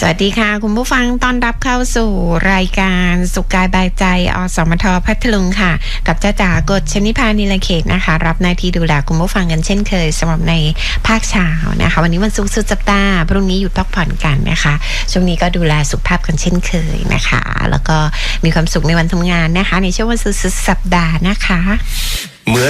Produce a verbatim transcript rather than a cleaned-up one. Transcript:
สวัสดีค่ะคุณผู้ฟังต้อนรับเข้าสู่รายการสุขกายบายใจอสมทพัทลุงค่ะกับจ้าจ๋ากฎชนิพานิลเขตนะคะรับหน้าที่ดูแลคุณผู้ฟังกันเช่นเคยสำหรับในภาคเช้านะคะวันนี้วันศุกร์สุดสัปดาห์พรุ่งนี้หยุดพักผ่อนกันนะคะช่วงนี้ก็ดูแลสุขภาพกันเช่นเคยนะคะแล้วก็มีความสุขในวันทำงานนะคะในช่วงวันสุดสัปดาห์นะคะเมื่อ